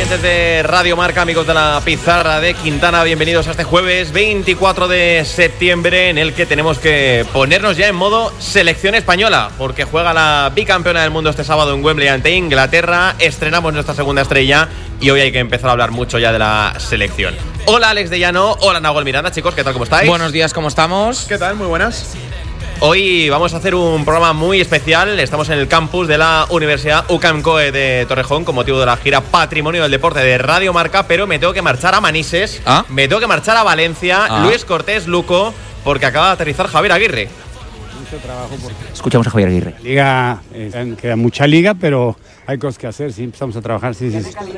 oyentes de Radio Marca, amigos de la pizarra de Quintana, bienvenidos a este jueves 24 de septiembre en el que tenemos que ponernos ya en modo selección española, porque juega la bicampeona del mundo este sábado en Wembley ante Inglaterra. Estrenamos nuestra segunda estrella y hoy hay que empezar a hablar mucho ya de la selección. Hola Alex de Llano, hola Nahuel Miranda, chicos, ¿qué tal? ¿Cómo estáis? Buenos días, ¿cómo estamos? ¿Qué tal? Muy buenas. Hoy vamos a hacer un programa muy especial. Estamos en el campus de la Universidad UCAM COE de Torrejón con motivo de la gira Patrimonio del Deporte de Radio Marca, pero me tengo que marchar a Manises, me tengo que marchar a Valencia, Luis Cortés, Luco, porque acaba de aterrizar Javier Aguirre. Mucho trabajo porque Escuchamos a Javier Aguirre. liga, queda mucha liga, pero hay cosas que hacer, sí, empezamos a trabajar, sí.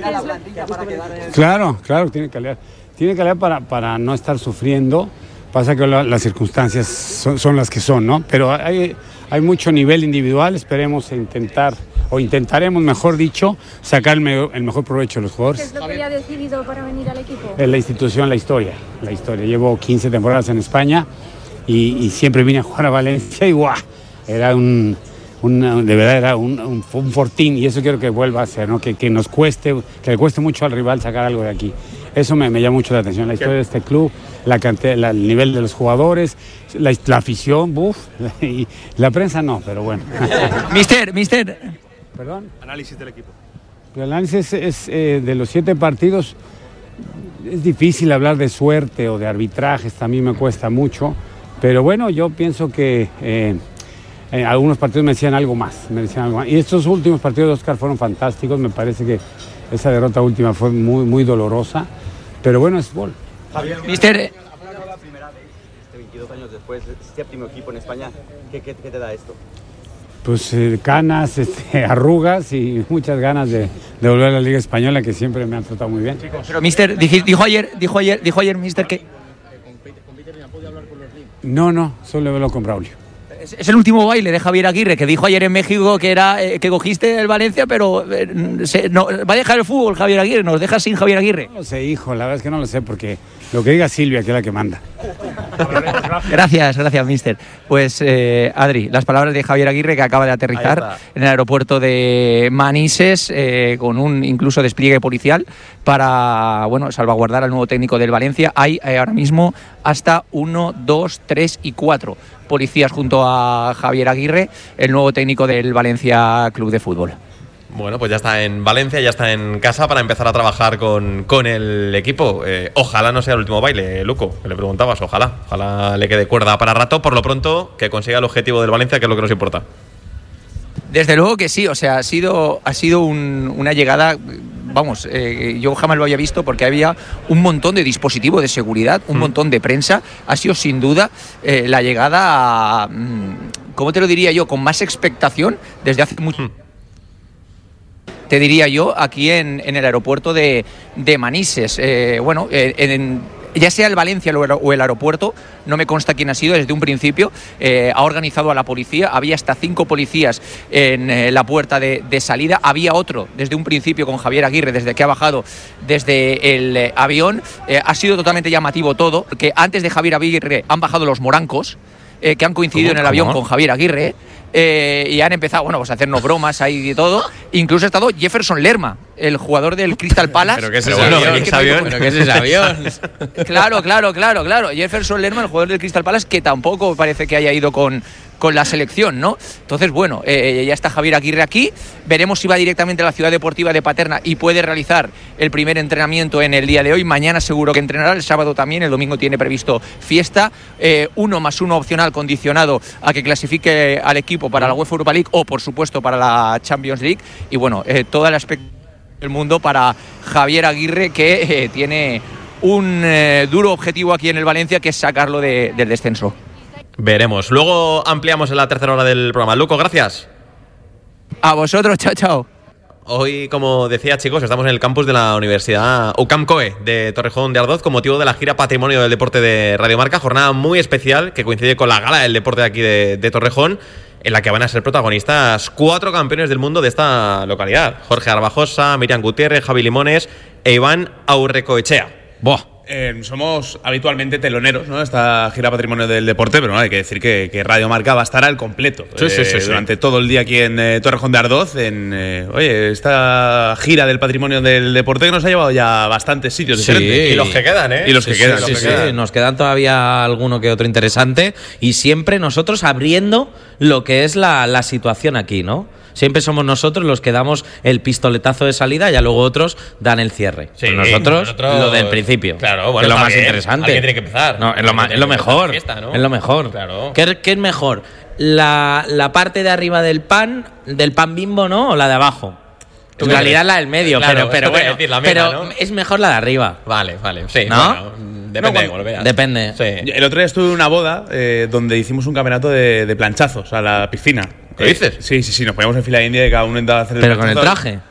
Claro, tiene calidad para no estar sufriendo. Pasa que las circunstancias son las que son, ¿no? Pero hay mucho nivel individual, intentaremos, mejor dicho, sacar el mejor provecho de los jugadores. ¿Qué es lo que le ha decidido para venir al equipo? La institución, la historia. Llevo 15 temporadas en España y siempre vine a jugar a Valencia y ¡guau! Era de verdad era un fortín, y eso quiero que vuelva a ser, ¿no? Que le cueste mucho al rival sacar algo de aquí. Eso me llama mucho la atención, la historia de este club, el nivel de los jugadores, la afición, y la prensa no, pero bueno. Mister. ¿Perdón? Análisis del equipo. El análisis es de los 7 partidos. Es difícil hablar de suerte o de arbitrajes, también me cuesta mucho, pero bueno, yo pienso que algunos partidos merecían algo más. Y estos últimos partidos de Oscar fueron fantásticos. Me parece que esa derrota última fue muy, muy dolorosa, pero bueno, es gol. Javier, Mister, la primera vez, 22 años después, séptimo equipo en España, ¿qué te da esto? Pues canas, arrugas y muchas ganas de volver a la Liga Española, que siempre me han tratado muy bien. pero Mister, dijo ayer Mister que No, solo lo con Braulio. es el último baile de Javier Aguirre, que dijo ayer en México que era que cogiste el Valencia, pero va a dejar el fútbol Javier Aguirre, nos deja sin Javier Aguirre. No lo sé, hijo, la verdad es que no lo sé, porque lo que diga Silvia, que es la que manda. Gracias, Mister. Pues Adri, las palabras de Javier Aguirre, que acaba de aterrizar en el aeropuerto de Manises con un incluso despliegue policial para salvaguardar al nuevo técnico del Valencia. Hay ahora mismo hasta 1, 2, 3 y 4 policías junto a Javier Aguirre, el nuevo técnico del Valencia Club de Fútbol. Bueno, pues ya está en Valencia, ya está en casa para empezar a trabajar con el equipo. Ojalá no sea el último baile, Luco, que le preguntabas. Ojalá le quede cuerda para rato. Por lo pronto, que consiga el objetivo del Valencia, que es lo que nos importa. Desde luego que sí, o sea, ha sido una llegada, yo jamás lo había visto, porque había un montón de dispositivos de seguridad, un montón de prensa. Ha sido sin duda la llegada, ¿cómo te lo diría yo?, con más expectación desde hace mucho. Te diría yo, aquí en el aeropuerto de Manises. Ya sea el Valencia o el aeropuerto, no me consta quién ha sido desde un principio, ha organizado a la policía. Había hasta 5 policías en la puerta de salida. Había otro desde un principio con Javier Aguirre, desde que ha bajado desde el avión. Ha sido totalmente llamativo todo, porque antes de Javier Aguirre han bajado los morancos, que han coincidido en el avión con Javier Aguirre. Y han empezado a hacernos bromas ahí y todo. Incluso ha estado Jefferson Lerma, el jugador del Crystal Palace. ¿Pero qué es ese avión? ¿Pero qué es ese avión? Claro. Jefferson Lerma, el jugador del Crystal Palace, que tampoco parece que haya ido con la selección, ¿no? Entonces, ya está Javier Aguirre aquí. Veremos si va directamente a la ciudad deportiva de Paterna y puede realizar el primer entrenamiento en el día de hoy. Mañana seguro que entrenará, el sábado también, el domingo tiene previsto fiesta. 1+1 opcional condicionado a que clasifique al equipo para la UEFA Europa League o, por supuesto, para la Champions League. Y todo el aspecto del mundo para Javier Aguirre, que tiene un duro objetivo aquí en el Valencia, que es sacarlo del descenso. Veremos. Luego ampliamos en la tercera hora del programa. Luco, gracias. A vosotros, chao. Hoy, como decía, chicos, estamos en el campus de la Universidad UCAM COE de Torrejón de Ardoz con motivo de la gira Patrimonio del Deporte de Radio Marca. Jornada muy especial que coincide con la gala del deporte de aquí de Torrejón, en la que van a ser protagonistas 4 campeones del mundo de esta localidad: Jorge Arbajosa, Miriam Gutiérrez, Javi Limones e Iván Aurrecoechea. Somos habitualmente teloneros, ¿no? Esta gira Patrimonio del Deporte, pero no, hay que decir que Radio Marca va a estar al completo durante todo el día aquí en Torrejón de Ardoz. Esta gira del Patrimonio del Deporte que nos ha llevado ya a bastantes sitios diferentes. Y los que quedan, ¿eh? Y los que quedan. Sí. Nos quedan todavía alguno que otro interesante y siempre nosotros abriendo lo que es la situación aquí, ¿no? Siempre somos nosotros los que damos el pistoletazo de salida y ya luego otros dan el cierre. Sí, nosotros lo del principio. Claro, bueno, que es lo más bien. interesante. Alguien tiene que empezar. No, es lo mejor. Fiesta, ¿no? Es lo mejor. Claro. ¿Qué es mejor? La parte de arriba del pan Bimbo, ¿no? O la de abajo. En realidad la del medio, claro, pero bueno, decir, la meta, ¿no? Es mejor la de arriba. Vale, sí. ¿No? Bueno, depende de cómo lo veas. Depende. Sí. El otro día estuve en una boda donde hicimos un campeonato de planchazos a la piscina. ¿Qué dices? Sí, nos poníamos en fila india y cada uno intentaba hacer el ¿Pero con el planchazo. traje?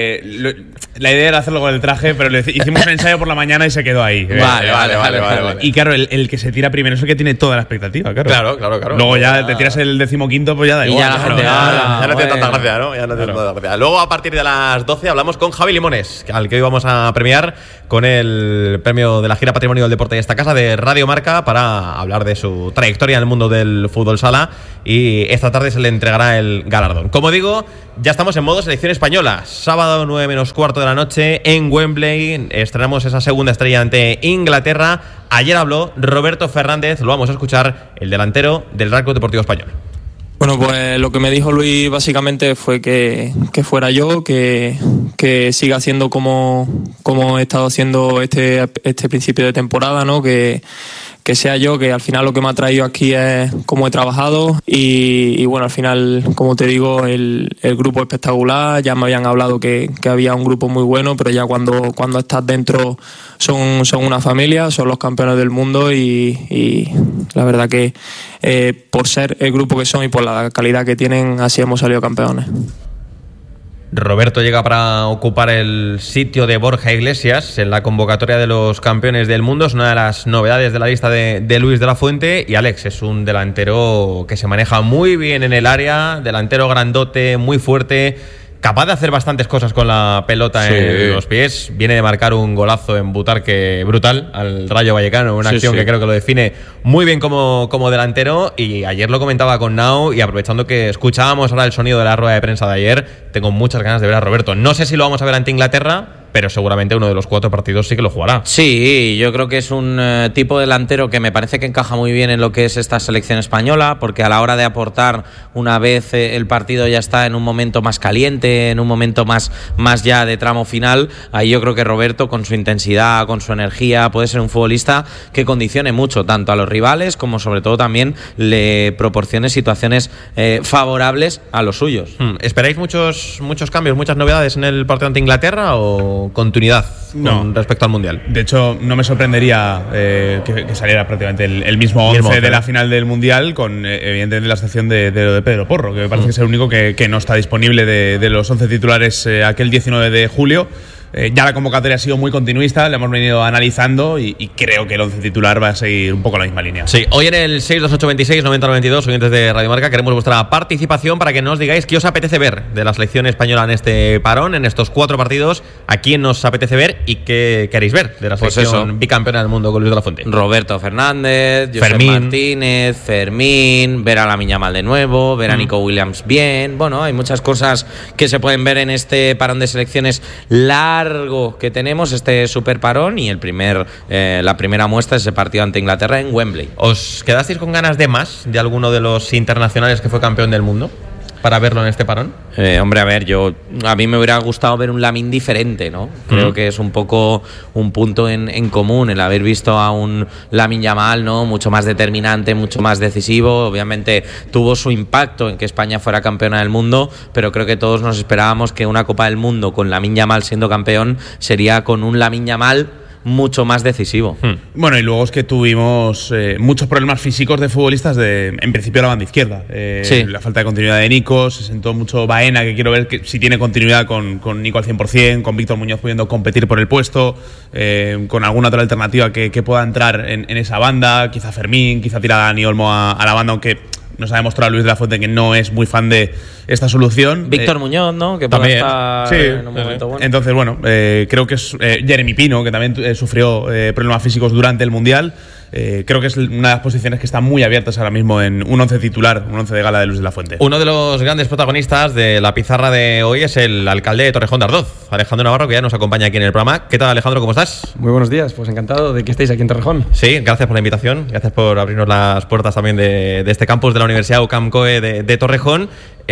La idea era hacerlo con el traje, pero hicimos un ensayo por la mañana y se quedó ahí. Vale. Y claro, el que se tira primero es el que tiene toda la expectativa, claro. Claro. Luego ya te tiras el 15º, pues ya da Y igual. ya la gente Ya no tiene bueno. tanta gracia, ¿no? Ya no tiene tanta gracia. Luego, a partir de las 12, hablamos con Javi Limones, al que hoy vamos a premiar con el premio de la gira Patrimonio del Deporte de esta casa de Radio Marca para hablar de su trayectoria en el mundo del fútbol sala, y esta tarde se le entregará el galardón. Como digo, ya estamos en modo selección española. Sábado 9 menos cuarto de la noche en Wembley estrenamos esa segunda estrella ante Inglaterra. Ayer habló Roberto Fernández, lo vamos a escuchar, el delantero del Real Club Deportivo Español. Bueno, pues lo que me dijo Luis básicamente fue que fuera yo, que siga haciendo como he estado haciendo este principio de temporada, ¿no? Que sea yo, que al final lo que me ha traído aquí es cómo he trabajado y bueno, al final, como te digo, el grupo es espectacular. Ya me habían hablado que había un grupo muy bueno, pero ya cuando estás dentro son una familia, son los campeones del mundo y la verdad que por ser el grupo que son y por la calidad que tienen, así hemos salido campeones. Roberto llega para ocupar el sitio de Borja Iglesias en la convocatoria de los campeones del mundo. Es una de las novedades de la lista de Luis de la Fuente. Y Alex es un delantero que se maneja muy bien en el área, delantero grandote, muy fuerte, capaz de hacer bastantes cosas con la pelota en los pies. Viene de marcar un golazo en Butarque brutal al Rayo Vallecano, una acción que creo que lo define muy bien como delantero. Y ayer lo comentaba con Nau, y aprovechando que escuchábamos ahora el sonido de la rueda de prensa de ayer, tengo muchas ganas de ver a Roberto. No sé si lo vamos a ver ante Inglaterra, pero seguramente uno de los 4 partidos sí que lo jugará. Sí, yo creo que es un tipo de delantero que me parece que encaja muy bien en lo que es esta selección española, porque a la hora de aportar, una vez el partido ya está en un momento más caliente, en un momento más ya de tramo final, ahí yo creo que Roberto, con su intensidad, con su energía, puede ser un futbolista que condicione mucho tanto a los rivales como sobre todo también le proporcione situaciones favorables a los suyos. ¿Esperáis muchos cambios, muchas novedades en el partido ante Inglaterra o continuidad con respecto al Mundial? De hecho, no me sorprendería que saliera prácticamente el mismo 11 de la final del Mundial, con evidentemente la excepción de Pedro Porro, que me parece que es el único que no está disponible de los 11 titulares aquel 19 de julio. Ya la convocatoria ha sido muy continuista, la hemos venido analizando y creo que el 11 titular va a seguir un poco la misma línea. Sí, hoy en el 628269092, oyentes de Radio Marca, queremos vuestra participación para que nos digáis qué os apetece ver de la selección española en este parón, en estos 4 partidos, a quién nos apetece ver y qué queréis ver de la selección bicampeona del mundo con Luis de la Fuente. Roberto Fernández, Josep Martínez, Fermín, ver a Lamine Yamal de nuevo, ver a Nico Williams bien. Bueno, hay muchas cosas que se pueden ver en este parón de selecciones largo que tenemos, este super parón, y la primera muestra es ese partido ante Inglaterra en Wembley. ¿Os quedasteis con ganas de más de alguno de los internacionales que fue campeón del mundo para verlo en este parón? Hombre, a ver, a mí me hubiera gustado ver un Lamine diferente, ¿no? Creo que es un poco un punto en común el haber visto a un Lamine Yamal, ¿no? Mucho más determinante, mucho más decisivo. Obviamente tuvo su impacto en que España fuera campeona del mundo, pero creo que todos nos esperábamos que una Copa del Mundo con Lamine Yamal siendo campeón sería con un Lamine Yamal mucho más decisivo. Bueno, y luego es que tuvimos muchos problemas físicos de futbolistas en principio la banda izquierda. La falta de continuidad de Nico, se sentó mucho Baena, que quiero ver si tiene continuidad con Nico al 100%, con Víctor Muñoz pudiendo competir por el puesto, con alguna otra alternativa que pueda entrar en esa banda, quizá Fermín, quizá tirar a Dani Olmo a la banda, aunque nos ha demostrado Luis de la Fuente que no es muy fan de esta solución. Víctor Muñoz, ¿no? Que puede estar en un momento bueno. Entonces, bueno, creo que es Jeremy Pino, que también sufrió problemas físicos durante el Mundial. Creo que es una de las posiciones que están muy abiertas ahora mismo en un 11 titular, un 11 de gala de Luis de la Fuente. Uno de los grandes protagonistas de la pizarra de hoy es el alcalde de Torrejón de Ardoz, Alejandro Navarro, que ya nos acompaña aquí en el programa. ¿Qué tal, Alejandro? ¿Cómo estás? Muy buenos días, pues encantado de que estéis aquí en Torrejón. Sí, gracias por la invitación, gracias por abrirnos las puertas también de este campus de la Universidad UCAM COE de Torrejón,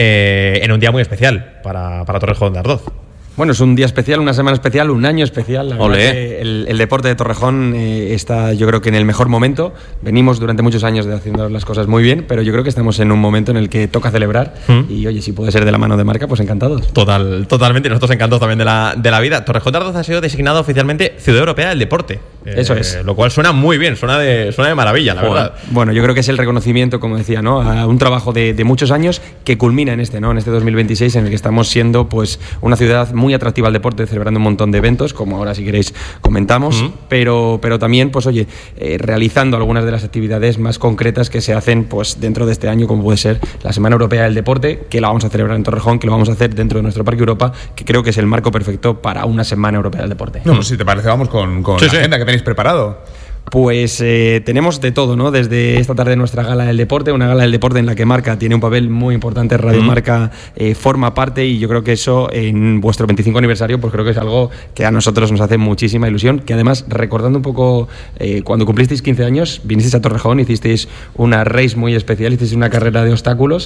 en un día muy especial para Torrejón de Ardoz. Bueno, es un día especial, una semana especial, un año especial. La verdad que el deporte de Torrejón está, yo creo que en el mejor momento. Venimos durante muchos años de haciendo las cosas muy bien, pero yo creo que estamos en un momento en el que toca celebrar. Y oye, si puede ser de la mano de Marca, pues encantados. Totalmente, nosotros encantados también de la vida. Torrejón de Ardoz ha sido designado oficialmente Ciudad Europea del Deporte. Eso es. Lo cual suena muy bien, suena de maravilla, la verdad. Bueno, yo creo que es el reconocimiento, como decía, ¿no? A un trabajo de muchos años que culmina en este 2026, en el que estamos siendo pues una ciudad muy atractiva al deporte, celebrando un montón de eventos, como ahora si queréis comentamos, pero también pues oye, realizando algunas de las actividades más concretas que se hacen pues dentro de este año, como puede ser la Semana Europea del Deporte, que la vamos a celebrar en Torrejón, que lo vamos a hacer dentro de nuestro Parque Europa, que creo que es el marco perfecto para una Semana Europea del Deporte. No, pues si te parece vamos con la agenda que tenéis preparado. Pues tenemos de todo, ¿no? Desde esta tarde nuestra gala del deporte, una gala del deporte en la que Marca tiene un papel muy importante, Radio Marca forma parte, y yo creo que eso en vuestro 25 aniversario pues creo que es algo que a nosotros nos hace muchísima ilusión, que además, recordando un poco cuando cumplisteis 15 años, vinisteis a Torrejón, hicisteis una race muy especial, hicisteis una carrera de obstáculos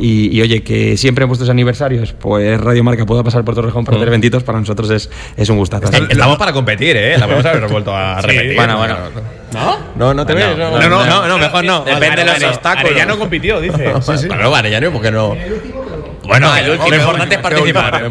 y oye, que siempre en vuestros aniversarios pues Radio Marca pueda pasar por Torrejón para hacer eventitos, para nosotros es un gustazo. Estamos para competir, la podemos haber vuelto a repetir. Bueno. ¿No te ves? No, mejor no. Depende de los obstáculos. Arellano compitió, dice. Bueno, Arellano, ¿por qué no? Bueno, lo importante es participar.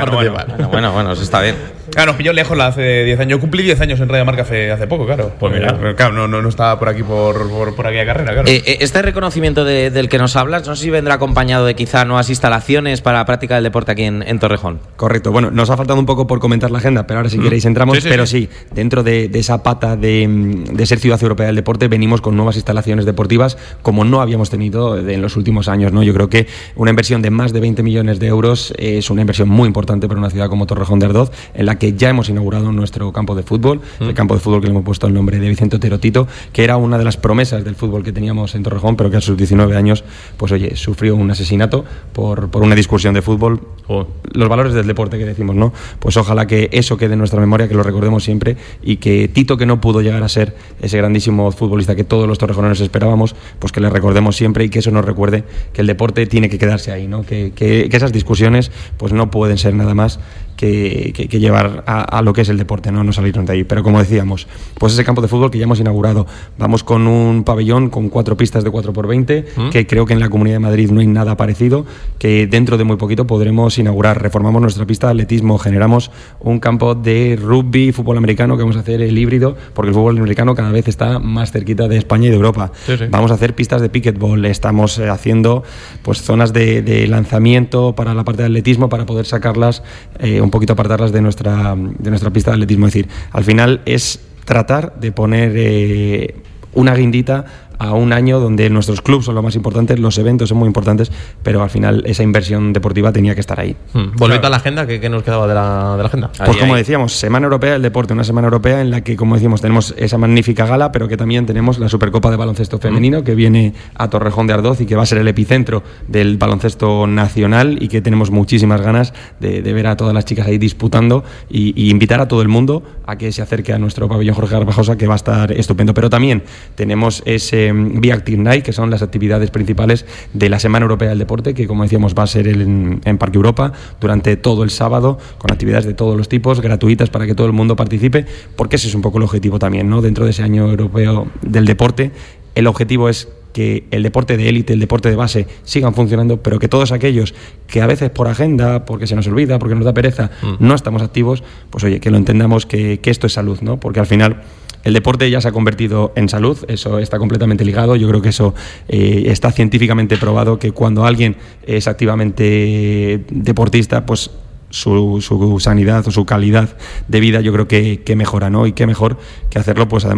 Bueno, eso está bien. Claro, nos pilló lejos hace 10 años. Yo cumplí 10 años en Radio Marca hace poco, claro. Pues mira. Claro, no estaba por aquí por aquella carrera, claro. Este reconocimiento del que nos hablas, no sé si vendrá acompañado de quizá nuevas instalaciones para la práctica del deporte aquí en Torrejón. Correcto. Bueno, nos ha faltado un poco por comentar la agenda, pero ahora si queréis entramos. Sí, dentro de esa pata de ser Ciudad Europea del Deporte, venimos con nuevas instalaciones deportivas como no habíamos tenido en los últimos años, ¿no? Yo creo que una inversión de más de 20 millones de euros es una inversión muy importante para una ciudad como Torrejón de Ardoz, en la que ya hemos inaugurado nuestro campo de fútbol, el campo de fútbol que le hemos puesto el nombre de Vicente Otero Tito, que era una de las promesas del fútbol que teníamos en Torrejón, pero que a sus 19 años, pues oye, sufrió un asesinato por una discusión de fútbol. Los valores del deporte que decimos, ¿no? Pues ojalá que eso quede en nuestra memoria, que lo recordemos siempre, y que Tito, que no pudo llegar a ser ese grandísimo futbolista que todos los torrejoneros esperábamos, pues que le recordemos siempre, y que eso nos recuerde que el deporte tiene que quedarse ahí, ¿no? Que esas discusiones pues no pueden ser nada más que llevar a lo que es el deporte, no salirnos de ahí. Pero como decíamos, pues ese campo de fútbol que ya hemos inaugurado, vamos con un pabellón con 4 pistas de 4x20, que creo que en la Comunidad de Madrid no hay nada parecido, que dentro de muy poquito podremos inaugurar. Reformamos nuestra pista de atletismo, generamos un campo de rugby, fútbol americano, que vamos a hacer el híbrido, porque el fútbol americano cada vez está más cerquita de España y de Europa. Vamos a hacer pistas de pickleball, estamos haciendo pues zonas de lanzamiento para la parte de atletismo, para poder sacarlas un poquito, apartarlas de nuestra pista de atletismo. Es decir, al final es tratar de poner una guindita a un año donde nuestros clubes son lo más importante, los eventos son muy importantes, pero al final esa inversión deportiva tenía que estar ahí. Volviendo a la agenda, ¿qué nos quedaba de la agenda? Pues como decíamos, Semana Europea del Deporte, una semana europea en la que, como decimos, tenemos esa magnífica gala, pero que también tenemos la Supercopa de Baloncesto Femenino, que viene a Torrejón de Ardoz y que va a ser el epicentro del baloncesto nacional, y que tenemos muchísimas ganas de ver a todas las chicas ahí disputando, y invitar a todo el mundo a que se acerque a nuestro pabellón Jorge Garbajosa, que va a estar estupendo. Pero también tenemos ese Be Active Night, que son las actividades principales de la Semana Europea del Deporte, que como decíamos va a ser en Parque Europa durante todo el sábado, con actividades de todos los tipos, gratuitas para que todo el mundo participe, porque ese es un poco el objetivo también, ¿no? Dentro de ese año europeo del deporte, el objetivo es que el deporte de élite, el deporte de base sigan funcionando, pero que todos aquellos que a veces por agenda, porque se nos olvida, porque nos da pereza, no estamos activos, pues oye, que lo entendamos que esto es salud, ¿no? Porque al final el deporte ya se ha convertido en salud, eso está completamente ligado. Yo creo que eso está científicamente probado, que cuando alguien es activamente deportista, pues su sanidad o su calidad de vida yo creo que mejora, ¿no? Y qué mejor que hacerlo pues además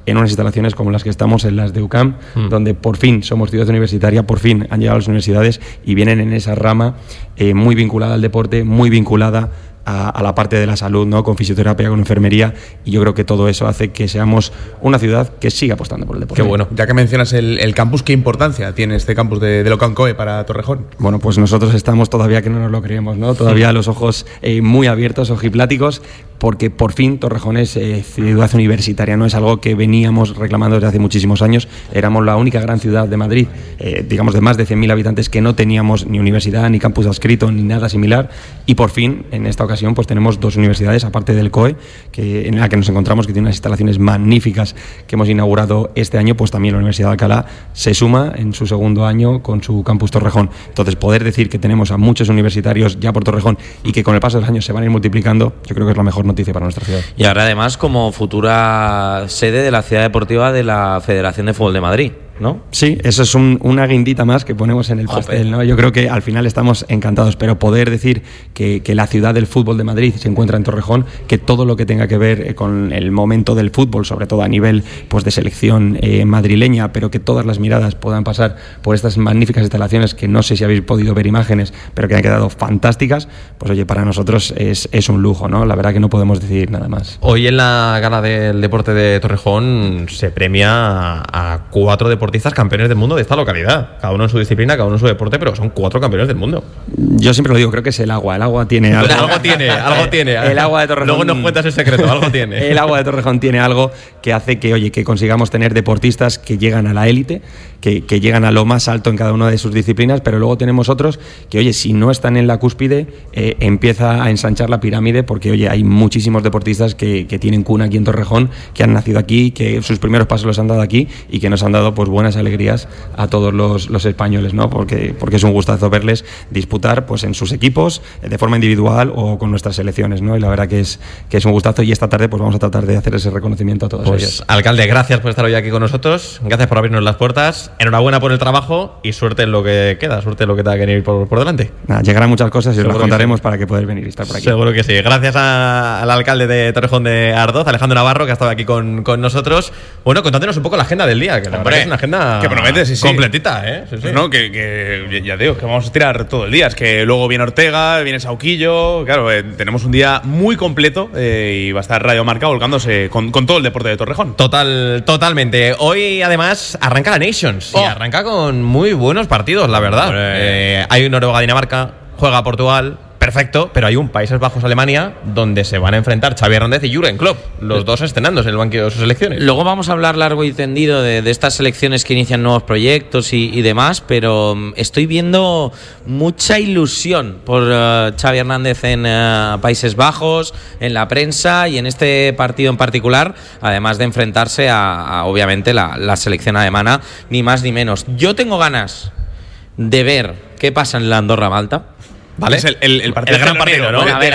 en unas instalaciones como las que estamos, en las de UCAM, donde por fin somos ciudad universitaria, por fin han llegado las universidades y vienen en esa rama muy vinculada al deporte, muy vinculada a la parte de la salud, ¿no? Con fisioterapia, con enfermería, y yo creo que todo eso hace que seamos una ciudad que siga apostando por el deporte. Qué bueno. Ya que mencionas el campus, ¿qué importancia tiene este campus de Locan COE para Torrejón? Bueno, pues nosotros estamos todavía que no nos lo creemos, ¿no? Todavía los ojos muy abiertos, ojipláticos, porque por fin Torrejón es ciudad universitaria, no es algo que veníamos reclamando desde hace muchísimos años. Éramos la única gran ciudad de Madrid, digamos de más de 100.000 habitantes, que no teníamos ni universidad, ni campus adscrito, ni nada similar, y por fin, en esta ocasión, pues tenemos 2 universidades, aparte del COE, en la que nos encontramos, que tiene unas instalaciones magníficas que hemos inaugurado este año. Pues también la Universidad de Alcalá se suma en su segundo año con su campus Torrejón. Entonces, poder decir que tenemos a muchos universitarios ya por Torrejón y que con el paso de los años se van a ir multiplicando, yo creo que es la mejor noticia para nuestra ciudad. Y ahora además como futura sede de la ciudad deportiva de la Federación de Fútbol de Madrid, ¿no? Sí, eso es una guindita más que ponemos en el pastel, ¿no? Yo creo que al final estamos encantados, pero poder decir que la ciudad del fútbol de Madrid se encuentra en Torrejón, que todo lo que tenga que ver con el momento del fútbol, sobre todo a nivel pues de selección madrileña, pero que todas las miradas puedan pasar por estas magníficas instalaciones, que no sé si habéis podido ver imágenes, pero que han quedado fantásticas, pues oye, para nosotros es un lujo, ¿no? La verdad que no podemos decir nada más. Hoy en la gala del deporte de Torrejón se premia a 4 deportistas campeones del mundo de esta localidad, cada uno en su disciplina, cada uno en su deporte, pero son 4 campeones del mundo. Yo siempre lo digo, creo que es el agua tiene algo. algo tiene. El agua de Torrejón. Luego nos cuentas el secreto, algo tiene. El agua de Torrejón tiene algo que hace que consigamos tener deportistas que llegan a la élite, que llegan a lo más alto en cada una de sus disciplinas, pero luego tenemos otros que, oye, si no están en la cúspide, empieza a ensanchar la pirámide, porque, oye, hay muchísimos deportistas que tienen cuna aquí en Torrejón, que han nacido aquí, que sus primeros pasos los han dado aquí y que nos han dado pues buenas alegrías a todos los españoles, ¿no? Porque es un gustazo verles disputar pues en sus equipos, de forma individual o con nuestras selecciones, ¿no? Y la verdad que es un gustazo, y esta tarde pues vamos a tratar de hacer ese reconocimiento a todos ellos. Alcalde, gracias por estar hoy aquí con nosotros, gracias por abrirnos las puertas, enhorabuena por el trabajo y suerte en lo que queda, suerte en lo que tenga que venir por delante. Llegarán muchas cosas y os las contaremos para que podáis venir y estar por aquí. Seguro que sí. Gracias al alcalde de Torrejón de Ardoz, Alejandro Navarro, que ha estado aquí con nosotros. Bueno, contándonos un poco la agenda del día, que la verdad es una agenda que promete, sí. completita, ¿eh? Sí. Pues no, que ya digo, que vamos a tirar todo el día. Es que luego viene Ortega, viene Sauquillo. Claro, tenemos un día muy completo y va a estar Radio Marca volcándose con todo el deporte de Torrejón. Totalmente. Hoy, además, arranca la Nations y arranca con muy buenos partidos, la verdad. Hay Noruega-Dinamarca, juega Portugal. Perfecto, pero hay un Países Bajos-Alemania donde se van a enfrentar Xavi Hernández y Jürgen Klopp, los dos estrenándose en el banquillo de sus selecciones. Luego vamos a hablar largo y tendido de estas selecciones que inician nuevos proyectos y demás, pero estoy viendo mucha ilusión por Xavi Hernández en Países Bajos, en la prensa y en este partido en particular, además de enfrentarse a obviamente la selección alemana, ni más ni menos. Yo tengo ganas de ver qué pasa en la Andorra-Malta. ¿Vale? Es el partido, el gran partido, ¿no? A ver,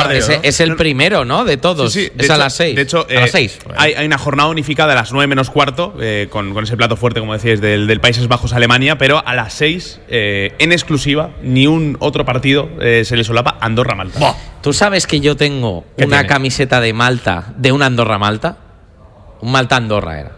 es el primero, ¿no? De todos. Sí, es a las 6. De hecho, a las 6. Hay una jornada unificada a las 9 menos cuarto, con ese plato fuerte, como decíais, del Países Bajos-Alemania, pero a las 6, en exclusiva, ni un otro partido se le solapa Andorra-Malta. ¿Tú sabes que yo tengo una camiseta de Malta, de una Andorra-Malta? Un Malta-Andorra era.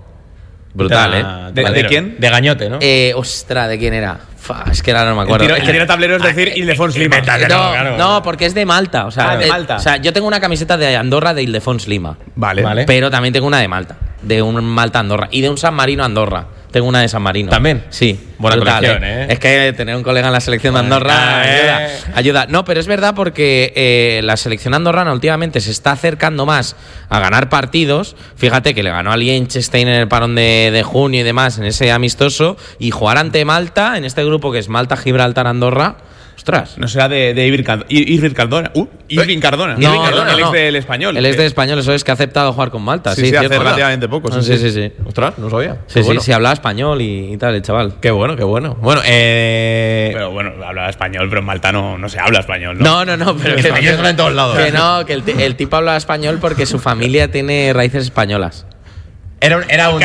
Brutal, ¿De quién? De Gañote, ¿no? Ostras, ¿de quién era? Es que ahora no me acuerdo. El tiro tablero es decir Ildefons Lima. No, porque es de Malta. O sea, de Malta. O sea, yo tengo una camiseta de Andorra de Ildefons Lima. Vale. Pero también tengo una de Malta. De un Malta Andorra. Y de un San Marino Andorra. Tengo una de San Marino. ¿También? Sí. Buena colección, ¿eh? Es que tener un colega en la selección de Andorra ayuda. No, pero es verdad porque la selección andorrana últimamente se está acercando más a ganar partidos. Fíjate que le ganó a Liechtenstein en el parón de junio y demás, en ese amistoso. Y jugar ante Malta, en este grupo que es Malta, Gibraltar, Andorra. Ostras. No será de Irving Cardona. Irving Cardona. El ex del Español. El ex del Español, eso es que ha aceptado jugar con Malta. Sí, hace relativamente poco. Sí. Ostras, no sabía. Sí, hablaba español y tal, el chaval. Qué bueno. Bueno, Pero bueno, habla español, pero en Malta no se habla español, ¿no? No, pero que español en todos lados. Que no, que el tipo habla español porque su familia tiene raíces españolas. Era un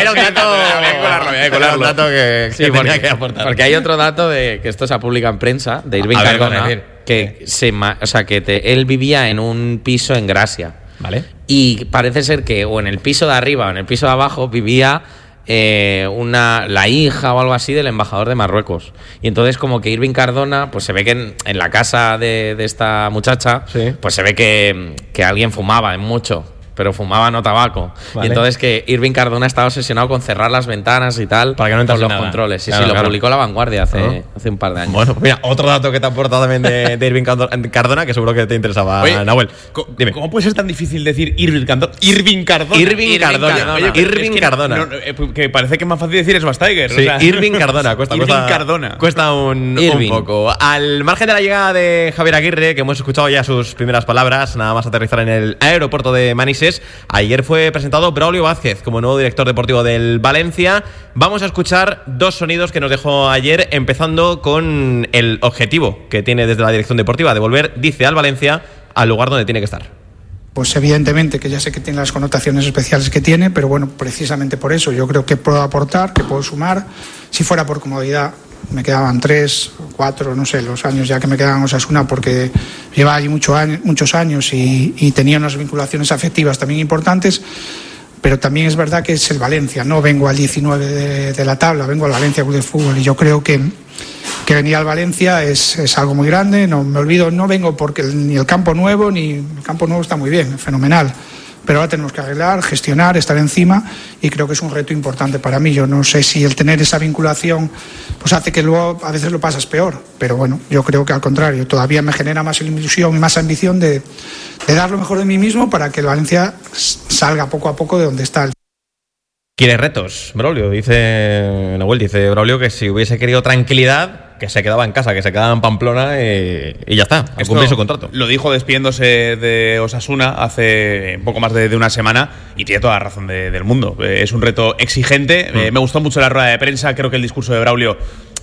dato que tenía que aportar. Porque hay otro dato que esto se publica en prensa, de Irving Cardona, que él vivía en un piso en Gracia. Vale. Y parece ser que o en el piso de arriba o en el piso de abajo vivía la hija o algo así del embajador de Marruecos. Y entonces como que Irving Cardona, pues se ve que en la casa de esta muchacha, sí, pues se ve que alguien fumaba mucho, pero fumaba no tabaco. Vale. Y entonces que Irving Cardona estaba obsesionado con cerrar las ventanas y tal para que no con los nada. controles. Sí, claro, lo publicó La Vanguardia hace un par de años. Bueno, mira, otro dato que te ha aportado también de Irving Cardona, que seguro que te interesaba. Oye, Nahuel. Dime. ¿Cómo puede ser tan difícil decir Irving Cardona? Irving Cardona. Irving Cardona. Que parece que es más fácil decir Schwarzenegger. Sí, Irving Cardona. Cuesta un poco. Al margen de la llegada de Javier Aguirre, que hemos escuchado ya sus primeras palabras, nada más aterrizar en el aeropuerto de Manises, ayer fue presentado Braulio Vázquez como nuevo director deportivo del Valencia. Vamos a escuchar dos sonidos que nos dejó ayer, empezando con el objetivo que tiene desde la dirección deportiva de volver, dice, al Valencia al lugar donde tiene que estar. Pues evidentemente que ya sé que tiene las connotaciones especiales que tiene, pero bueno, precisamente por eso yo creo que puedo aportar, que puedo sumar. Si fuera por comodidad, me quedaban 3 o 4, no sé, los años ya que me quedaban en Osasuna, porque llevaba allí muchos años y tenía unas vinculaciones afectivas también importantes, pero también es verdad que es el Valencia, no vengo al 19 de la tabla, vengo al Valencia Club de Fútbol, y yo creo que venir al Valencia es algo muy grande. No me olvido, no vengo porque ni el campo nuevo, ni el campo nuevo está muy bien, fenomenal, pero ahora tenemos que arreglar, gestionar, estar encima, y creo que es un reto importante para mí. Yo no sé si el tener esa vinculación pues hace que luego a veces lo pasas peor, pero bueno, yo creo que al contrario, todavía me genera más ilusión y más ambición de dar lo mejor de mí mismo para que el Valencia salga poco a poco de donde está. Quiere retos, Braulio, dice Nahuel, dice Braulio que si hubiese querido tranquilidad, que se quedaba en casa, que se quedaba en Pamplona y ya está, a cumplir su contrato. Lo dijo despidiéndose de Osasuna hace poco más de una semana, y tiene toda la razón del mundo. Es un reto exigente. Me gustó mucho la rueda de prensa. Creo que el discurso de Braulio,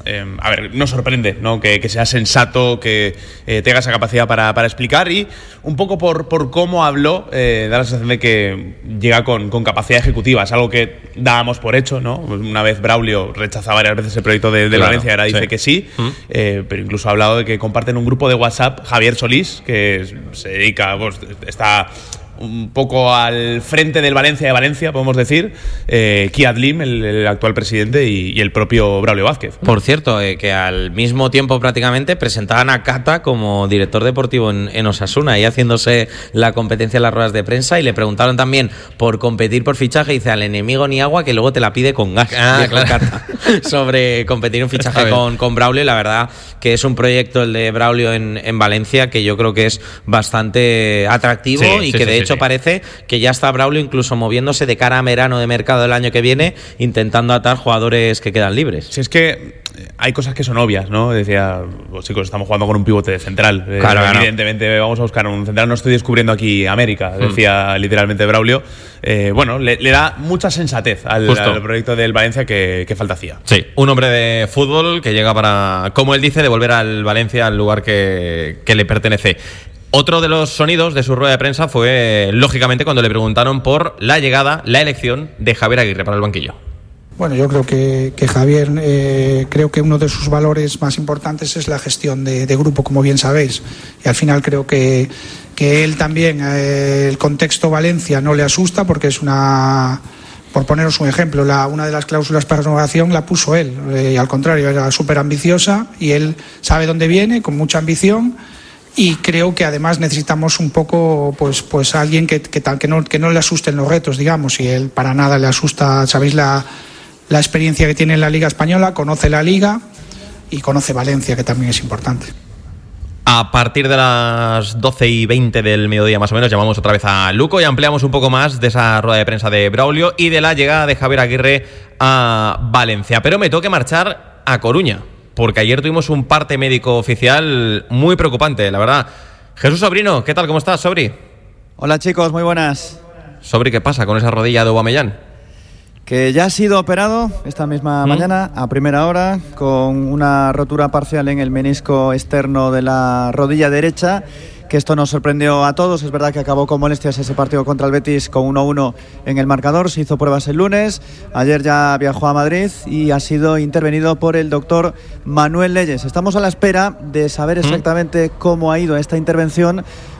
no sorprende, ¿no? Que sea sensato, que tenga esa capacidad para explicar, y un poco por cómo habló, da la sensación de que llega con capacidad ejecutiva. Es algo que dábamos por hecho, ¿no? Una vez Braulio rechazaba varias veces el proyecto de claro, Valencia, ahora dice que sí. Pero incluso ha hablado de que comparten un grupo de WhatsApp Javier Solís, que se dedica, pues, está un poco al frente del Valencia de Valencia, podemos decir, Kiad Lim, el actual presidente, y el propio Braulio Vázquez. Por cierto, que al mismo tiempo prácticamente presentaban a Cata como director deportivo en Osasuna, y haciéndose la competencia en las ruedas de prensa, y le preguntaron también por competir por fichaje, y dice, al enemigo ni agua, que luego te la pide con gas. Claro. Cata, sobre competir un fichaje con Braulio. Y la verdad que es un proyecto, el de Braulio en Valencia, que yo creo que es bastante atractivo, de hecho parece que ya está Braulio incluso moviéndose de cara a verano de mercado del año que viene, intentando atar jugadores que quedan libres. Si es que hay cosas que son obvias, ¿no? Decía, pues, chicos, estamos jugando con un pivote de central. Claro, evidentemente vamos a buscar un central, no estoy descubriendo aquí América, decía literalmente Braulio. Le da mucha sensatez al proyecto del Valencia que falta hacía. Sí, un hombre de fútbol que llega para, como él dice, devolver al Valencia al lugar que le pertenece. Otro de los sonidos de su rueda de prensa fue, lógicamente, cuando le preguntaron por la elección de Javier Aguirre para el banquillo. Bueno, yo creo que Javier, creo que uno de sus valores más importantes es la gestión de grupo, como bien sabéis. Y al final creo que él también, el contexto Valencia no le asusta, porque es por poneros un ejemplo, una de las cláusulas para renovación la puso él. Y al contrario, era súper ambiciosa, y él sabe dónde viene, con mucha ambición. Y creo que además necesitamos un poco, pues alguien que no le asusten los retos, digamos, y él para nada le asusta. Sabéis la experiencia que tiene en la Liga Española, conoce la Liga y conoce Valencia, que también es importante. A partir de las 12:20 del mediodía más o menos llamamos otra vez a Luco y ampliamos un poco más de esa rueda de prensa de Braulio y de la llegada de Javier Aguirre a Valencia. Pero me tengo que marchar a Coruña, porque ayer tuvimos un parte médico oficial muy preocupante, la verdad. Jesús Sobrino, ¿qué tal? ¿Cómo estás, Sobri? Hola, chicos, muy buenas. Sobri, ¿qué pasa con esa rodilla de Aubameyang? Que ya ha sido operado esta misma mañana, a primera hora, con una rotura parcial en el menisco externo de la rodilla derecha, que esto nos sorprendió a todos. Es verdad que acabó con molestias ese partido contra el Betis con 1-1 en el marcador. Se hizo pruebas el lunes, ayer ya viajó a Madrid y ha sido intervenido por el doctor Manuel Leyes. Estamos a la espera de saber exactamente cómo ha ido esta intervención,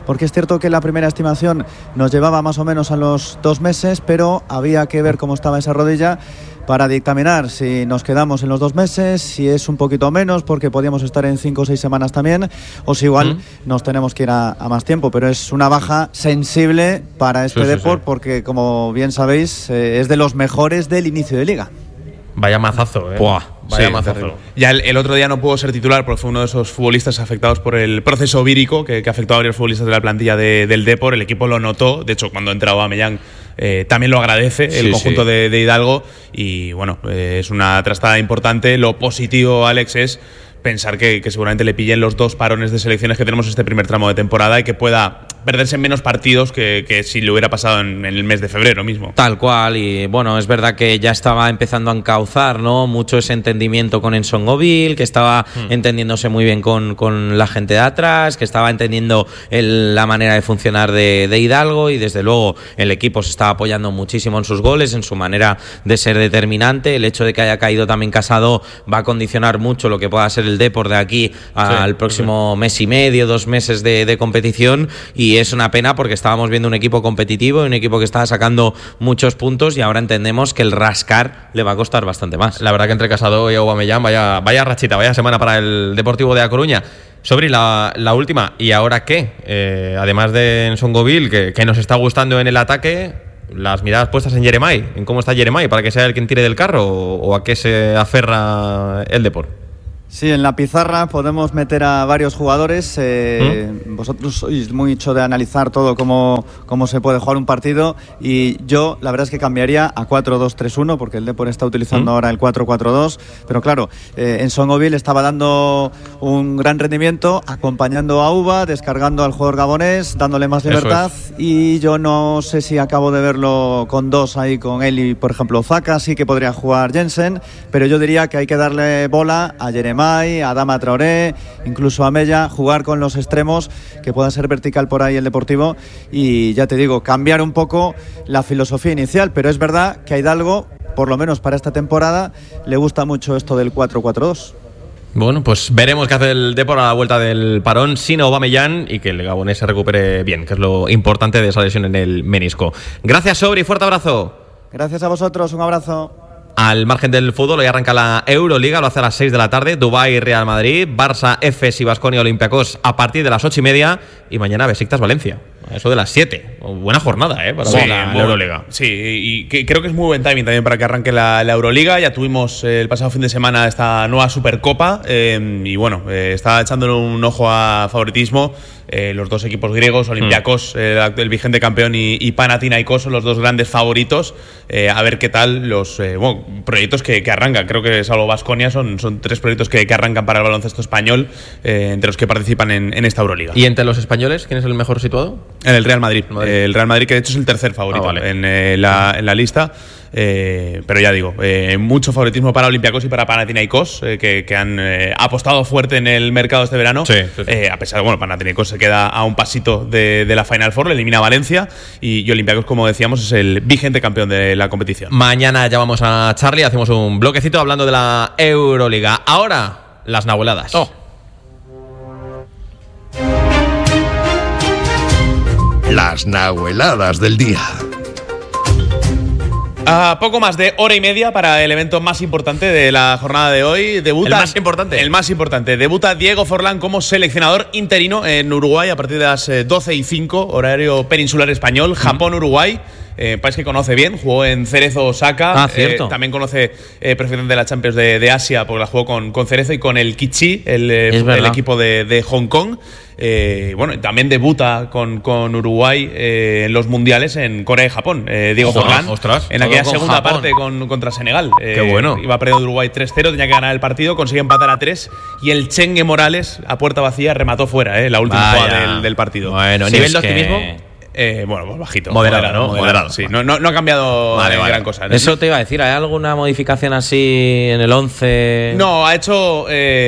porque es cierto que la primera estimación nos llevaba más o menos a los 2 meses, pero había que ver cómo estaba esa rodilla para dictaminar si nos quedamos en los 2 meses, si es un poquito menos porque podíamos estar en 5 o 6 semanas también, o si igual nos tenemos que ir a más tiempo, pero es una baja sensible para este Depor porque, como bien sabéis, es de los mejores del inicio de liga. Vaya mazazo, Vaya mazazo. Ya el otro día no pudo ser titular porque fue uno de esos futbolistas afectados por el proceso vírico que afectó a varios futbolistas de la plantilla del Depor. El equipo lo notó, de hecho cuando entraba Aubameyang también lo agradece el conjunto de Hidalgo, y bueno, es una trastada importante. Lo positivo, Alex, es pensar que seguramente le pillen los 2 parones de selecciones que tenemos este primer tramo de temporada y que pueda perderse en menos partidos que si le hubiera pasado en el mes de febrero mismo. Tal cual, y bueno, es verdad que ya estaba empezando a encauzar, ¿no?, mucho ese entendimiento con Ensongoville, que estaba entendiéndose muy bien con la gente de atrás, que estaba entendiendo la manera de funcionar de Hidalgo, y desde luego el equipo se estaba apoyando muchísimo en sus goles, en su manera de ser determinante. El hecho de que haya caído también Casado va a condicionar mucho lo que pueda ser el Depor de aquí al próximo mes y medio, 2 meses de competición, y es una pena porque estábamos viendo un equipo competitivo, un equipo que estaba sacando muchos puntos, y ahora entendemos que el rascar le va a costar bastante más. La verdad que entre Casado y Aubameyang, vaya rachita, vaya semana para el Deportivo de A Coruña. Sobri, la última, ¿y ahora qué? Además de Ensongoville, que nos está gustando en el ataque, las miradas puestas en Yeremay, en cómo está Yeremay, para que sea el quien tire del carro, o a qué se aferra el Depor. Sí, en la pizarra podemos meter a varios jugadores. Vosotros sois mucho de analizar todo cómo se puede jugar un partido, y yo la verdad es que cambiaría a 4-2-3-1 porque el Depor está utilizando ahora el 4-4-2, pero claro, Ensongoville estaba dando un gran rendimiento acompañando a Uba, descargando al jugador gabonés, dándole más libertad, y yo no sé si acabo de verlo con 2 ahí con él y, por ejemplo, Zaka. Sí que podría jugar Jensen, pero yo diría que hay que darle bola a Yeremay, a Adama Traoré, incluso a Mella, jugar con los extremos, que pueda ser vertical por ahí el Deportivo, y ya te digo, cambiar un poco la filosofía inicial. Pero es verdad que a Hidalgo, por lo menos para esta temporada, le gusta mucho esto del 4-4-2. Bueno, pues veremos qué hace el Depor a la vuelta del parón sin Aubameyang, y que el gabonés se recupere bien, que es lo importante de esa lesión en el menisco. Gracias, Sobri, fuerte abrazo. Gracias a vosotros, un abrazo. Al margen del fútbol, hoy arranca la Euroliga, lo hace a las 6 de la tarde, Dubái, Real Madrid, Barça, Efes y Baskonia Olympiacos a partir de las 8:30, y mañana Besiktas, Valencia, eso de las 7. Buena jornada, para la Euroliga. Sí, y creo que es muy buen timing también para que arranque la Euroliga. Ya tuvimos el pasado fin de semana esta nueva Supercopa, y bueno, está echándole un ojo a favoritismo los 2 equipos griegos, Olympiacos, el vigente campeón, y Panathinaikos son los 2 grandes favoritos. A ver qué tal los proyectos que arrancan. Creo que salvo Baskonia son 3 proyectos que arrancan para el baloncesto español, entre los que participan en esta Euroliga. ¿Y entre los españoles quién es el mejor situado? El Real Madrid. El Real Madrid, que de hecho es el tercer favorito en la lista. Pero ya digo, mucho favoritismo para Olympiacos y para Panathinaikos, que han apostado fuerte en el mercado este verano. A pesar de, Panathinaikos se queda a un pasito de la Final Four, le elimina a Valencia, y Olympiacos, como decíamos, es el vigente campeón de la competición. Mañana llamamos a Charlie, hacemos un bloquecito hablando de la Euroliga. Ahora, las nahueladas. Las nahueladas del día. A poco más de hora y media para el evento más importante de la jornada de hoy. Debuta, ¿El más importante? El más importante. Debuta Diego Forlán como seleccionador interino en Uruguay a partir de las 12:05, horario peninsular español. Japón-Uruguay. País que conoce bien, jugó en Cerezo Osaka. Cierto. También conoce perfectamente la Champions de Asia, porque la jugó con Cerezo y con el Kichi, el equipo de Hong Kong. También debuta con Uruguay en los mundiales en Corea y Japón. Diego Forlán, en aquella segunda parte contra Senegal. Qué bueno. Iba perdiendo Uruguay 3-0, tenía que ganar el partido, consigue empatar a 3, y el Chengue Morales, a puerta vacía, remató fuera la última jugada del partido. Bueno, nivel de optimismo. Bueno, pues bajito. Moderado. Sí, no ha cambiado gran cosa. Eso te iba a decir, ¿hay alguna modificación así en el 11? No, ha hecho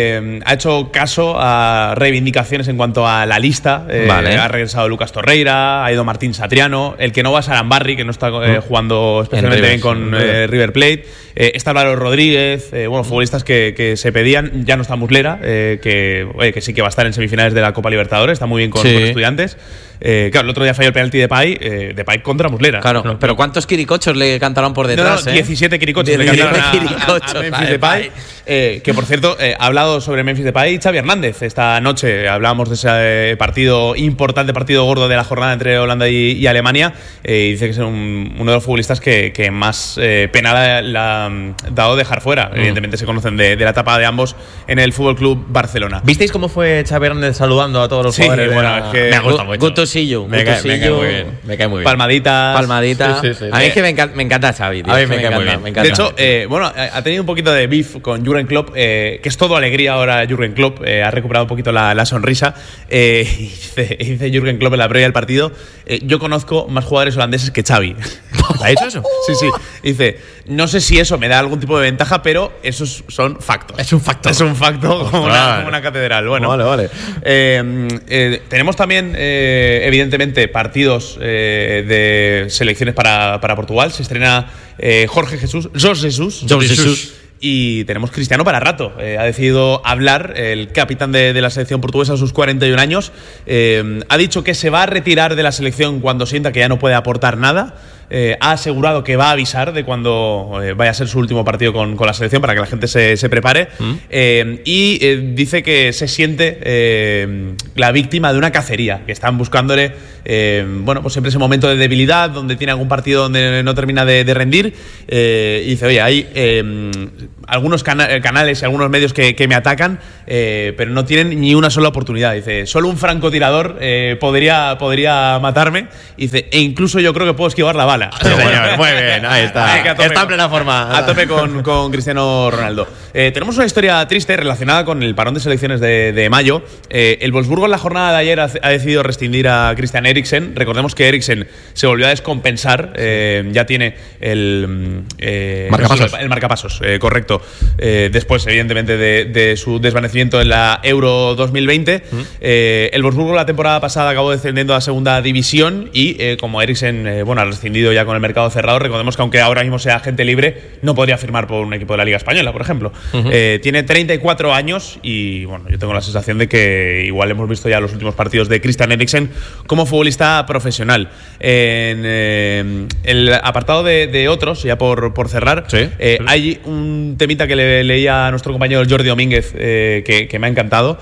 caso a reivindicaciones en cuanto a la lista. Ha regresado Lucas Torreira, ha ido Martín Satriano, el que no va a Sarambarri, que no está jugando especialmente bien con River Plate. Está Álvaro Rodríguez, futbolistas que se pedían. Ya no está Muslera, que sí que va a estar en semifinales de la Copa Libertadores, está muy bien con Estudiantes. Claro, el otro día falló el penalti de Depay contra Muslera. Claro, pero ¿cuántos quiricochos le cantaron por detrás? 17 quiricochos le cantaron a Memphis Depay. Que por cierto, ha hablado sobre Memphis Depay y Xavi Hernández. Esta noche hablábamos de ese partido importante, partido gordo de la jornada entre Holanda y Alemania. Y dice que es uno de los futbolistas que más pena le ha dado dejar fuera. Evidentemente se conocen de la etapa de ambos en el FC Barcelona. ¿Visteis cómo fue Xavi Hernández saludando a todos los jugadores? Bueno, es que me gusta mucho. Me cae muy bien. Palmaditas. Sí. A mí es que me encanta Xavi, tío. A mí me encanta. De hecho, ha tenido un poquito de beef con Jürgen Klopp, que es todo alegría ahora. Jürgen Klopp ha recuperado un poquito la sonrisa. Dice Jürgen Klopp en la previa del partido: yo conozco más jugadores holandeses que Xavi. ¿Ha dicho eso? Sí. Dice: no sé si eso me da algún tipo de ventaja, pero esos son factos. Es un facto como una catedral. Bueno, vale. Tenemos también evidentemente partidos de selecciones para Portugal. Se estrena Jorge Jesús. Y tenemos Cristiano para rato. Ha decidido hablar el capitán de la selección portuguesa a sus 41 años. Ha dicho que se va a retirar de la selección cuando sienta que ya no puede aportar nada. Ha asegurado que va a avisar de cuando vaya a ser su último partido con la selección para que la gente se prepare. Y dice que se siente la víctima de una cacería, que están buscándole pues siempre ese momento de debilidad, donde tiene algún partido donde no termina de rendir. Y dice: oye, hay algunos canales y algunos medios que me atacan, pero no tienen ni una sola oportunidad. Dice: solo un francotirador podría matarme. Dice: e incluso yo creo que puedo esquivar la bala. Sí, señor, muy bien, ahí está. Está en plena forma. A tope con Cristiano Ronaldo. Tenemos una historia triste relacionada con el parón de selecciones de mayo. El Wolfsburgo en la jornada de ayer ha decidido rescindir a Christian Eriksen. Recordemos que Eriksen se volvió a descompensar. Ya tiene el marcapasos, correcto. Después, evidentemente, de su desvanecimiento en la Euro 2020. El Wolfsburgo la temporada pasada acabó descendiendo a segunda división y como Eriksen ha rescindido ya con el mercado cerrado, recordemos que aunque ahora mismo sea agente libre, no podría firmar por un equipo de la Liga Española, por ejemplo. Tiene 34 años y yo tengo la sensación de que igual hemos visto ya los últimos partidos de Christian Eriksen como futbolista profesional. En el apartado de otros, ya por cerrar, hay un temita que le leía a nuestro compañero Jordi Domínguez que me ha encantado.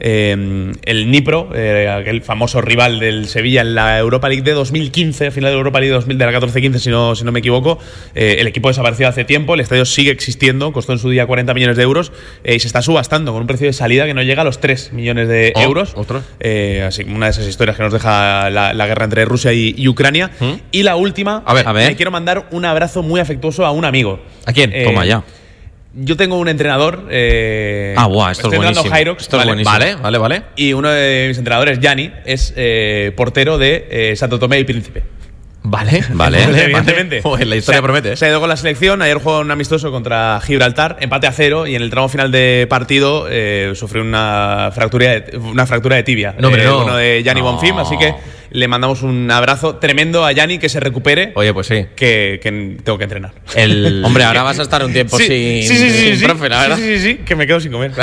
El Dnipro, aquel famoso rival del Sevilla en la Europa League de 2015, final de la Europa League de la 14-15 si no me equivoco. El equipo desapareció hace tiempo, el estadio sigue existiendo, costó en su día 40 millones de euros y se está subastando con un precio de salida que no llega a los 3 millones de euros. Así una de esas historias que nos deja la guerra entre Rusia y Ucrania. Y la última, a ver. Le quiero mandar un abrazo muy afectuoso a un amigo. ¿A quién? Toma ya. Yo tengo un entrenador. Esto es buenísimo. Hyrox, esto es buenísimo. Vale. Y uno de mis entrenadores, Gianni, es portero de Santo Tomé y Príncipe. Vale. Evidentemente. Pues la historia promete. Se ha ido con la selección. Ayer jugó un amistoso contra Gibraltar, empate a 0, y en el tramo final de partido sufrió una fractura de tibia. Uno de Gianni Bonfim, así que le mandamos un abrazo tremendo a Gianni, que se recupere. Oye, pues sí. Que tengo que entrenar. Hombre, ahora vas a estar un tiempo sin profe, la verdad. Sí, que me quedo sin comer.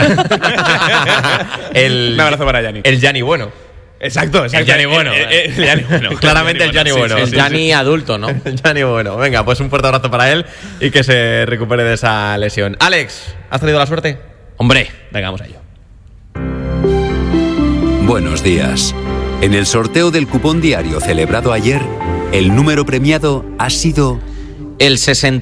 Un abrazo para Gianni. El Gianni bueno. Exacto. El Gianni bueno. Claramente el Gianni bueno. El Gianni adulto, ¿no? El Gianni bueno. Venga, pues un fuerte abrazo para él y que se recupere de esa lesión. Alex, ¿has tenido la suerte? Hombre, venga, vamos a ello. Buenos días. En el sorteo del cupón diario celebrado ayer, el número premiado ha sido el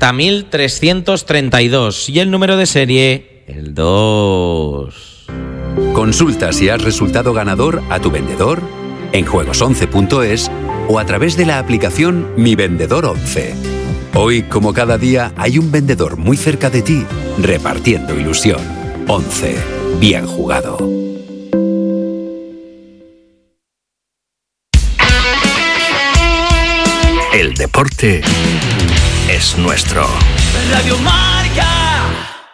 60.332 y el número de serie el 2. Consulta si has resultado ganador a tu vendedor, en juegos11.es o a través de la aplicación Mi Vendedor 11. Hoy, como cada día, hay un vendedor muy cerca de ti, repartiendo ilusión. 11. Bien jugado. El deporte es nuestro. Radio Marca.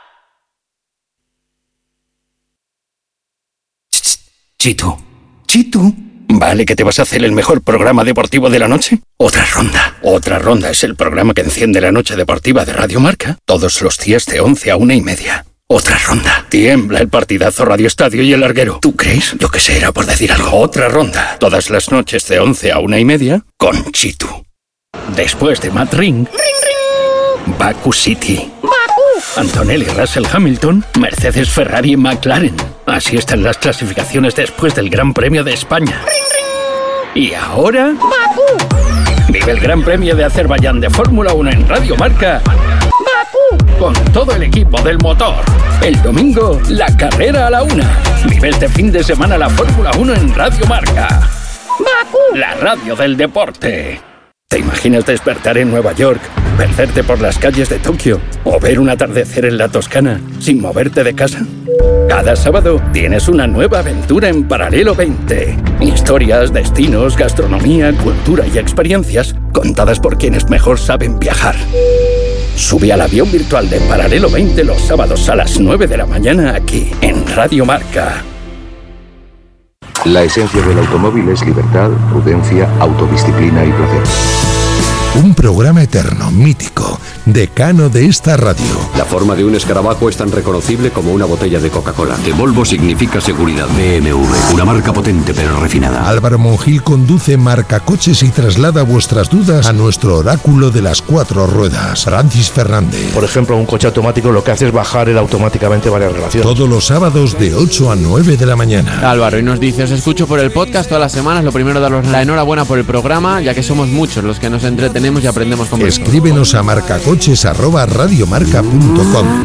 Chitu. Chitu. ¿Vale que te vas a hacer el mejor programa deportivo de la noche? Otra ronda. Otra ronda es el programa que enciende la noche deportiva de Radio Marca todos los días de 11 a 1:30. Otra ronda. Tiembla el partidazo Radio Estadio y el larguero. ¿Tú crees? Yo qué sé, era por decir algo. Otra ronda. Todas las noches de 11 a 1:30 con Chitu. Después de Matt Ring, Baku City, Antonelli Russell Hamilton, Mercedes, Ferrari y McLaren. Así están las clasificaciones después del Gran Premio de España. Y ahora, vive el Gran Premio de Azerbaiyán de Fórmula 1 en Radio Marca. Con todo el equipo del motor. El domingo, la carrera a la 1. Vive este fin de semana la Fórmula 1 en Radio Marca. La radio del deporte. ¿Te imaginas despertar en Nueva York, perderte por las calles de Tokio o ver un atardecer en la Toscana sin moverte de casa? Cada sábado tienes una nueva aventura en Paralelo 20. Historias, destinos, gastronomía, cultura y experiencias contadas por quienes mejor saben viajar. Sube al avión virtual de Paralelo 20 los sábados a las 9 de la mañana aquí en Radio Marca. La esencia del automóvil es libertad, prudencia, autodisciplina y placer. Un programa eterno, mítico, decano de esta radio. La forma de un escarabajo es tan reconocible como una botella de Coca-Cola. De Volvo significa seguridad. BMW, una marca potente pero refinada. Álvaro Monjil conduce Marcacoches y traslada vuestras dudas a nuestro oráculo de las 4 ruedas, Francis Fernández. Por ejemplo, un coche automático lo que hace es bajar él automáticamente varias relaciones. Todos los sábados de 8 a 9 de la mañana. Álvaro, y nos dice, os escucho por el podcast todas las semanas. Lo primero, daros la enhorabuena por el programa, ya que somos muchos los que nos entretenemos y aprendemos con vosotros. Escríbenos a marcacoches@radiomarca.com.